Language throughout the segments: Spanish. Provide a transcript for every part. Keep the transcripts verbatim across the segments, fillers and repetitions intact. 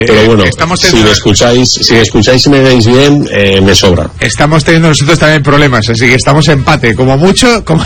Pero bueno, estamos si me escucháis, si me escucháis y me veis bien, eh, me sobra. Estamos teniendo nosotros también problemas, así que estamos empate. Como mucho, como,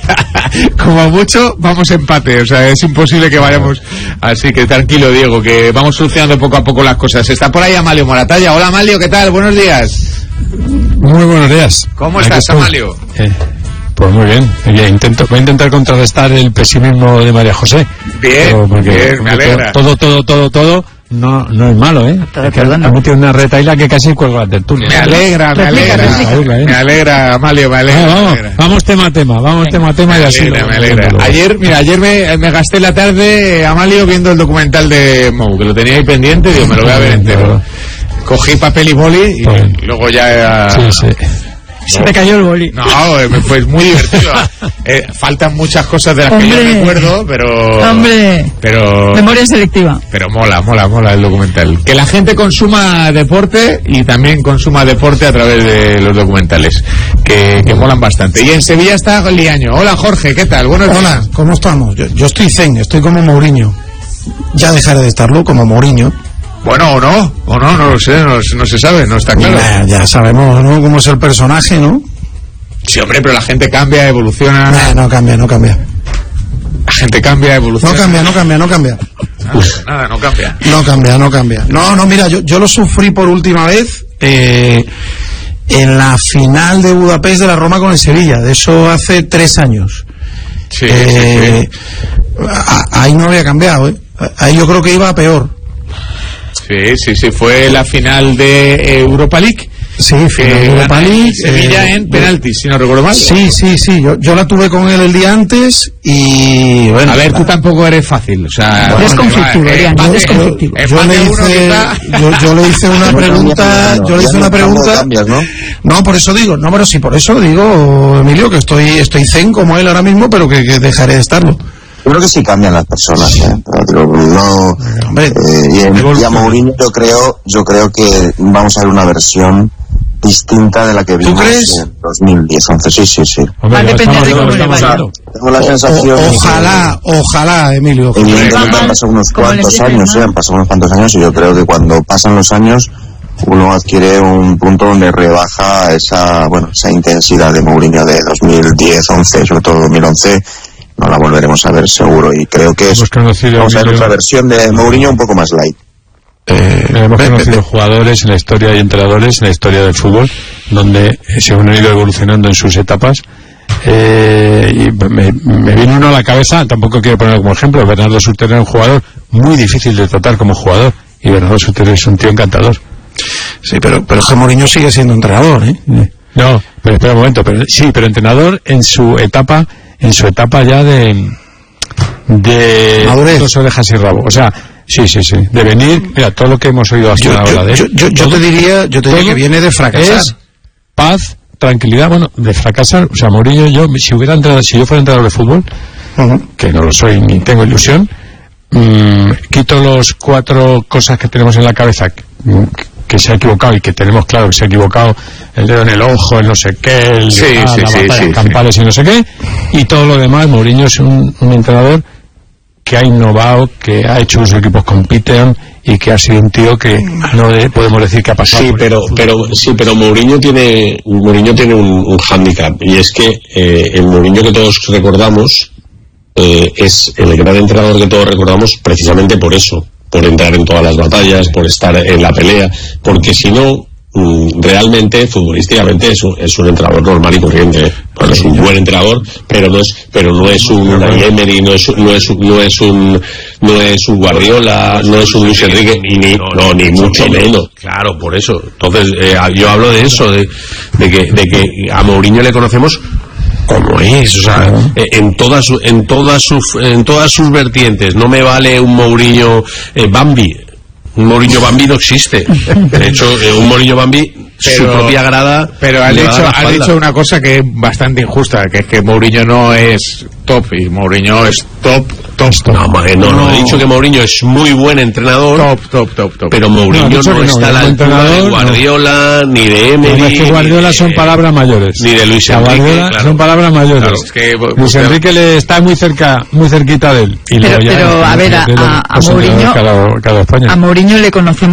como mucho, vamos empate. O sea, es imposible que vayamos. Así que tranquilo, Diego, que vamos solucionando poco a poco las cosas. Está por ahí Amalio Moratalla. Hola, Amalio, ¿qué tal? Buenos días. Muy buenos días. ¿Cómo Aquí estás, estoy. Amalio? Eh, pues muy bien. Bien, intento, voy a intentar contrarrestar el pesimismo de María José. Bien, porque, bien, me alegra. Todo, todo, todo, todo. No, no es malo, ¿eh? Ha metido una retaila que casi cuelga la tertulia. Me alegra, me alegra. Me alegra, Amalio, me alegra. Ah, vamos, vamos tema a tema, vamos tema a tema y así. Me alegra. Ayer, mira, ayer me, me gasté la tarde, Amalio, viendo el documental de Mou, que lo tenía ahí pendiente, digo, me lo voy a ver entero. Cogí papel y boli y pues, luego ya... Sí, sí. Se me cayó el boli. No, pues muy divertido. Eh, faltan muchas cosas de las Hombre. que yo recuerdo, pero... Hombre, pero memoria selectiva. Pero mola, mola, mola el documental. Que la gente consuma deporte y también consuma deporte a través de los documentales, que, que molan bastante. Y en Sevilla está Liaño. Hola, Jorge, ¿qué tal? Buenos días. Hola, ¿cómo estamos? Yo, yo estoy zen, estoy como Mourinho. Ya dejaré de estarlo como Mourinho. Bueno, o no, o no, no lo sé, no, no se sabe, no está claro. Nah, ya sabemos, ¿no?, cómo es el personaje, ¿no? Sí, hombre, pero la gente cambia, evoluciona. Nah, no cambia, no cambia. La gente cambia, evoluciona. No cambia, no cambia, no cambia. Nada, nada, no cambia. No cambia, no cambia. No, no, mira, yo, yo lo sufrí por última vez eh, en la final de Budapest de la Roma con el Sevilla, de eso hace tres años. Sí, eh, sí, sí. Ahí no había cambiado, ¿eh? Ahí yo creo que iba a peor. Sí, sí, sí, fue la final de Europa League. Sí, final de Europa League. Sevilla eh, en penaltis, si no recuerdo mal. Sí, sí, sí, yo, yo la tuve con él el día antes y bueno. A ver, tú tampoco eres fácil, o sea... Bueno, es conflictivo, Adrián, yo, es conflictivo. Yo, yo, le hice, yo, yo le hice una pregunta, yo le hice una pregunta... ¿no? No, por eso digo, no, pero sí, por eso digo, Emilio, que estoy estoy zen como él ahora mismo, pero que, que dejaré de estarlo. Yo creo que sí cambian las personas, ¿eh? Pero no, eh, y, en, y a Mourinho yo creo, yo creo que vamos a ver una versión distinta de la que vimos en dos mil diez once. Sí, sí, sí. Va a depender de cómo le vaya. Tengo la sensación... O, ojalá, que, ojalá, Emilio. Evidentemente han pasado unos cuantos años, ¿eh? Han pasado unos cuantos años y yo creo que cuando pasan los años uno adquiere un punto donde rebaja esa, bueno, esa intensidad de Mourinho de dos mil diez once, sobre todo dos mil once. No la volveremos a ver seguro y creo que es, vamos a ver otra versión de Mourinho un poco más light. Eh, hemos conocido jugadores en la historia y entrenadores en la historia del fútbol donde se han ido evolucionando en sus etapas eh, y me, me viene uno a la cabeza, tampoco quiero ponerlo como ejemplo. Bernardo Suter era un jugador muy difícil de tratar como jugador y Bernardo Suter es un tío encantador. Sí, pero pero que Mourinho sigue siendo entrenador, ¿eh? No, pero espera un momento, pero sí, pero entrenador en su etapa en su etapa ya de de madurez, dos orejas y rabo, o sea, sí, sí, sí, de venir, mira, todo lo que hemos oído hasta yo, ahora de él, yo, yo, yo te diría, yo te diría que viene de fracasar. Es paz, tranquilidad, bueno, de fracasar, o sea, Mourinho, yo, si hubiera entrado, si yo fuera entrenador de fútbol, uh-huh. que no lo soy ni tengo ilusión, mmm, quito los cuatro cosas que tenemos en la cabeza, que, que se ha equivocado y que tenemos claro que se ha equivocado, el dedo en el ojo, el no sé qué, el sí, ah, sí, la sí, batalla sí, de campales sí. y no sé qué, y todo lo demás. Mourinho es un, un entrenador que ha innovado, que ha hecho que sus equipos compiten y que ha sido un tío que no de, podemos decir que ha pasado. Sí, pero pero sí, pero Mourinho tiene Mourinho tiene un, un hándicap y es que eh, el Mourinho que todos recordamos eh, es el gran entrenador que todos recordamos precisamente por eso, por entrar en todas las batallas, por estar en la pelea, porque si no, realmente, futbolísticamente, es un, es un entrenador normal y corriente. Bueno, es un buen entrenador, pero no es, pero no es un Unai Emery, no es, no es, no es un, no es un Guardiola, no es un Luis Enrique, ni, ni, no, ni mucho menos. Claro, por eso. Entonces, eh, yo hablo de eso, de, de que, de que a Mourinho le conocemos como es, o sea, en todas en todas sus en todas sus vertientes. No me vale un Mourinho eh, Bambi. Un Mourinho Bambi no existe. De hecho, eh, un Mourinho Bambi, pero, su propia grada. Pero has dicho, has dicho una cosa que es bastante injusta, que es que Mourinho no es top y Mourinho es top, top, top. No, no, no, no, he dicho que Mourinho es muy buen entrenador. Top, top, top, top. Pero Mourinho no, no, no está a la altura de Guardiola, no. ni de Emery. No, es que Guardiola son de, palabras mayores. Ni de Luis Enrique. Guardiola claro. son palabras mayores. Claro, es que, Luis Enrique le está muy cerca, muy cerquita de él. Y pero, ya, pero a ver, a, a, a Mourinho, cada, cada España. a Mourinho le conocemos